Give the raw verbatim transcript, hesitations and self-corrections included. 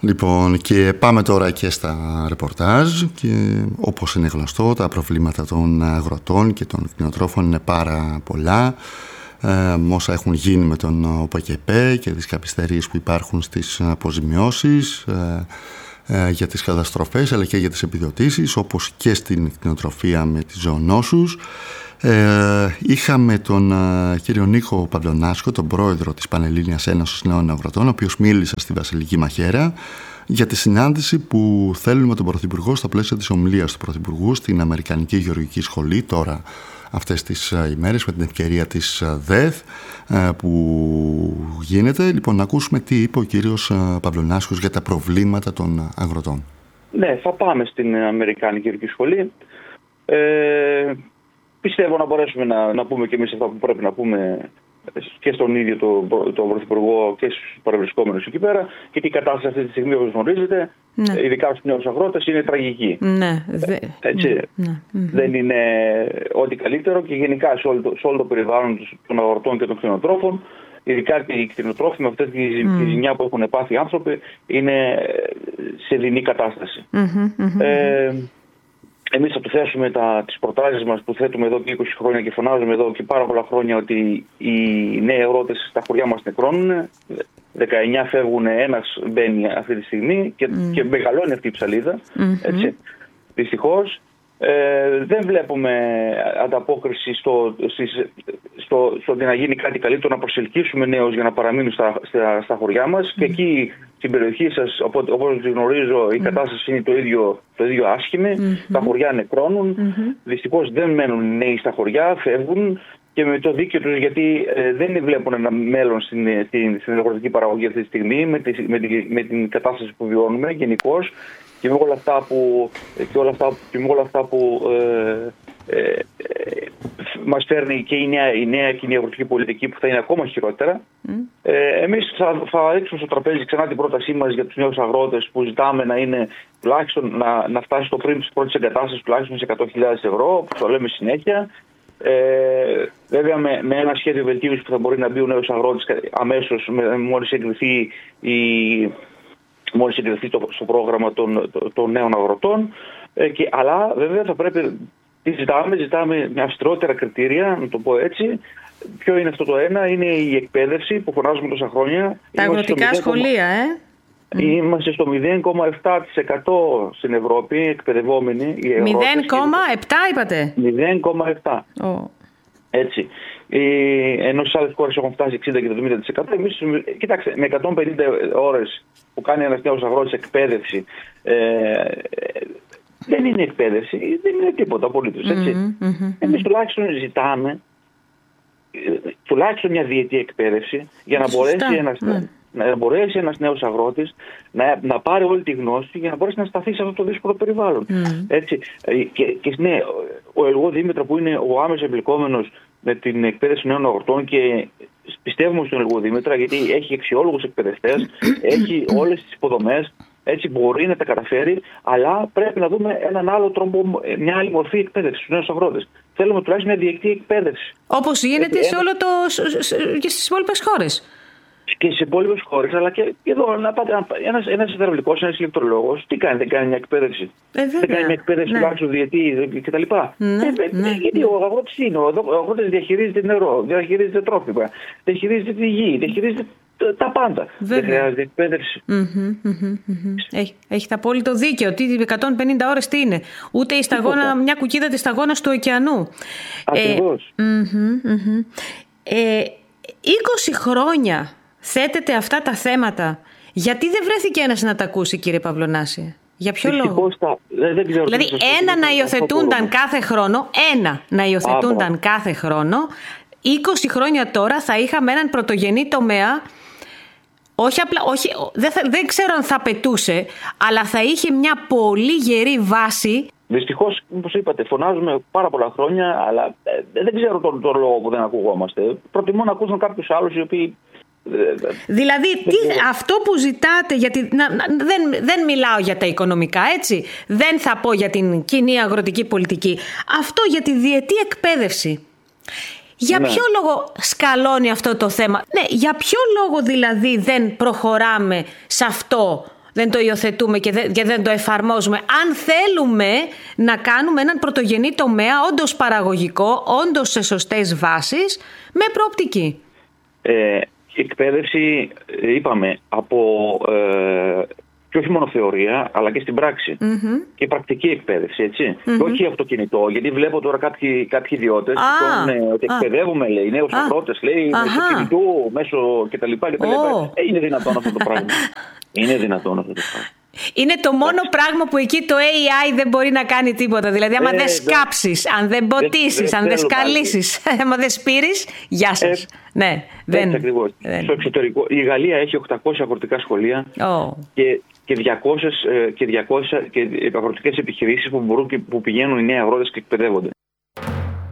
Λοιπόν, και πάμε τώρα και στα ρεπορτάζ και όπως είναι γνωστό τα προβλήματα των αγροτών και των κτηνοτρόφων είναι πάρα πολλά. Ε, όσα έχουν γίνει με τον ΟΠΑΚΕΠΕ και τις καθυστερίες που υπάρχουν στις αποζημιώσεις ε, ε, για τις καταστροφές αλλά και για τις επιδοτήσεις, όπως και στην κτηνοτροφία με τις ζωονόσους. Ε, είχαμε τον ε, κύριο Νίκο Παυλονάσκο, τον πρόεδρο της Πανελλήνιας Ένωσης Νέων Αγροτών, ο οποίος μίλησε στη Βασιλική Μαχαίρα για τη συνάντηση που θέλουν με τον Πρωθυπουργό στα πλαίσια της ομιλίας του Πρωθυπουργού στην Αμερικανική Γεωργική Σχολή τώρα αυτές τις ε, ημέρες με την ευκαιρία της ε, ΔΕΘ ε, που γίνεται. Λοιπόν, να ακούσουμε τι είπε ο κύριος ε, Παυλονάσκος για τα προβλήματα των αγροτών. Ναι, θα πάμε στην Αμερικανική Γεωργική Σχολή. Ε, πιστεύω να μπορέσουμε να, να πούμε και εμείς αυτά που πρέπει να πούμε και στον ίδιο τον το, το Πρωθυπουργό και στους παρευρισκόμενους εκεί πέρα, γιατί η κατάσταση αυτή τη στιγμή, όπως γνωρίζετε, ναι, ειδικά στους νέους αγρότες, είναι τραγική. Ναι, δε... Έτσι, ναι, δεν είναι ό,τι καλύτερο και γενικά σε όλο το, σε όλο το περιβάλλον των αγροτών και των κτηνοτρόφων, ειδικά και οι κτηνοτρόφοι με αυτή τη mm. ζημιά που έχουν πάθει οι άνθρωποι, είναι σε δεινή κατάσταση. Mm-hmm, mm-hmm. Ε, Εμείς θα του θέσουμε τα, τις προτάσεις μας που θέτουμε εδώ και είκοσι χρόνια και φωνάζουμε εδώ και πάρα πολλά χρόνια ότι οι νέοι αγρότες στα χωριά μας νεκρώνουν. δεκαεννιά φεύγουν, ένας μπαίνει αυτή τη στιγμή και, mm. και μεγαλώνει αυτή η ψαλίδα. Mm-hmm. Έτσι. Δυστυχώς ε, δεν βλέπουμε ανταπόκριση στο, στο, στο ότι να γίνει κάτι καλύτερο, να προσελκύσουμε νέους για να παραμείνουν στα, στα, στα χωριά μας. Mm. Και εκεί στην περιοχή σας, όπως γνωρίζω, η κατάσταση είναι το ίδιο, το ίδιο άσχημη. Mm-hmm. Τα χωριά νεκρώνουν. Mm-hmm. Δυστυχώς δεν μένουν νέοι στα χωριά, φεύγουν και με το δίκαιο τους, γιατί ε, δεν βλέπουν ένα μέλλον στην, στην, στην αγροτική παραγωγή αυτή τη στιγμή, με, τη, με, τη, με την κατάσταση που βιώνουμε γενικώς και με όλα αυτά που, και όλα αυτά, και με όλα αυτά που ε, ε, ε, μας φέρνει και η νέα, η νέα κοινή αγροτική πολιτική που θα είναι ακόμα χειρότερα. Mm. Ε, εμείς θα, θα ρίξουμε στο τραπέζι ξανά την πρότασή μας για τους νέους αγρότες που ζητάμε να είναι τουλάχιστον να, να φτάσει στο πριν της πρώτης εγκατάστασης τουλάχιστον σε εκατό χιλιάδες ευρώ, που το λέμε συνέχεια. Ε, βέβαια με, με ένα σχέδιο βελτίωσης που θα μπορεί να μπει ο νέος αγρότης αμέσως μόλις εγκριθεί, η, μόλις εγκριθεί το, στο πρόγραμμα των, των, των νέων αγροτών. Ε, και, αλλά βέβαια θα πρέπει, τι ζητάμε, ζητάμε μια αυστηρότερα κριτήρια, να το πω έτσι. Ποιο είναι αυτό το ένα? Είναι η εκπαίδευση που φωνάζουμε τόσα χρόνια. Τα αγροτικά σχολεία, ε. Είμαστε στο μηδέν κόμμα επτά τοις εκατό στην Ευρώπη εκπαιδευόμενοι. μηδέν κόμμα επτά είπατε? μηδέν κόμμα επτά. Oh. Έτσι. Ενώ στις άλλες χώρες έχουν φτάσει εξήντα και εβδομήντα τοις εκατό. Εμείς, κοιτάξτε, με εκατόν πενήντα ώρες που κάνει ένας νέος αγρότης εκπαίδευση, ε, δεν είναι εκπαίδευση, δεν είναι τίποτα απολύτως. Mm-hmm, mm-hmm, Εμείς τουλάχιστον ζητάμε τουλάχιστον μια διετή εκπαίδευση για να μπορέσει ένας, mm. να μπορέσει ένας νέος αγρότης να, να πάρει όλη τη γνώση για να μπορέσει να σταθεί σε αυτό το δύσκολο περιβάλλον. Mm. Έτσι. Και, και ναι, ο Ελγό Δήμητρα που είναι ο άμεσα εμπλεκόμενος με την εκπαίδευση νέων αγροτών και πιστεύουμε στον Ελγό Δήμητρα γιατί έχει αξιόλογους εκπαιδευτές, έχει όλες τις υποδομές, έτσι μπορεί να τα καταφέρει, αλλά πρέπει να δούμε έναν άλλο τρόπο, μια άλλη μορφή εκπαίδευση στους νέους αγρότες. Θέλουμε τουλάχιστον μια διεκτή εκπαίδευση. Όπως γίνεται έτσι, σε όλο το, και στις υπόλοιπες χώρες. Και στις υπόλοιπες χώρες, αλλά και εδώ να πάτε, ένας, ένας υδραυλικός, ένας ηλεκτρολόγος, τι κάνει, δεν κάνει μια εκπαίδευση. Ε, δεν κάνει μια εκπαίδευση ναι. τουλάχιστον διετή κτλ. Ναι, ε, ναι, γιατί ναι. ο αγρότης είναι, ο αγρότης διαχειρίζεται νερό, διαχειρίζεται τρόφιμα, διαχειρίζεται τη γη, διαχειρίζεται τα πάντα. Βέβαια. Δεν χρειάζεται εκπαίδευση. Mm-hmm, mm-hmm, mm-hmm. Έχει, έχει απόλυτο δίκαιο. Τι εκατόν πενήντα ώρες τι είναι? Ούτε η σταγόνα, μια κουκίδα της σταγόνας του ωκεανού. Ακριβώς. Ε, mm-hmm, mm-hmm. ε, είκοσι χρόνια θέτετε αυτά τα θέματα. Γιατί δεν βρέθηκε ένας να τα ακούσει, κύριε Παυλονάση? Για ποιο λόγο? Τα, δεν ξέρω δηλαδή ένα να υιοθετούνταν κάθε χρόνο, ένα να υιοθετούνταν κάθε χρόνο, είκοσι χρόνια τώρα θα είχαμε έναν πρωτογενή τομέα. Όχι απλά, όχι, δεν, θα, δεν ξέρω αν θα πετούσε, αλλά θα είχε μια πολύ γερή βάση. Δυστυχώς, όπως είπατε, φωνάζουμε πάρα πολλά χρόνια, αλλά ε, δεν ξέρω τον, τον λόγο που δεν ακουγόμαστε. Προτιμώ να ακούσουν κάποιους άλλους οι οποίοι... Δηλαδή, τι, αυτό που ζητάτε, γιατί να, να, δεν, δεν μιλάω για τα οικονομικά, έτσι, δεν θα πω για την κοινή αγροτική πολιτική, αυτό για τη διετή εκπαίδευση. Για ναι. ποιο λόγο σκαλώνει αυτό το θέμα? Ναι, για ποιο λόγο δηλαδή δεν προχωράμε σε αυτό δεν το υιοθετούμε και δεν, και δεν το εφαρμόζουμε, αν θέλουμε να κάνουμε έναν πρωτογενή τομέα όντως παραγωγικό, όντως σε σωστές βάσεις, με προοπτική? Ε, εκπαίδευση, είπαμε, από... Ε, και όχι μόνο θεωρία, αλλά και στην πράξη. Mm-hmm. Και πρακτική εκπαίδευση, έτσι. Mm-hmm. Και όχι αυτοκινητό, γιατί βλέπω τώρα κάποιοι, κάποιοι ιδιώτες ah. ε, ότι εκπαιδεύουμε, λέει, νέους ah. αγρότες, λέει, ah. μέσω κινητού, μέσω κτλ. κτλ. Oh. Ε, είναι δυνατόν αυτό το πράγμα. Είναι δυνατόν αυτό το πράγμα. Είναι το μόνο Άξι. πράγμα που εκεί το έι άι δεν μπορεί να κάνει τίποτα. Δηλαδή, άμα ε, δεν σκάψεις, αν δεν ποτίσεις, αν δεν σκαλίσεις, άμα δεν σπείρεις, γεια σας. Ε, ναι, δεν. Ακριβώς. Δεν. Στο εξωτερικό, η Γαλλία έχει οκτακόσια αγροτικά σχολεία oh. και, και διακόσιες, και διακόσιες και αγροτικές επιχειρήσεις που, μπορούν, που πηγαίνουν οι νέοι αγρότες και εκπαιδεύονται.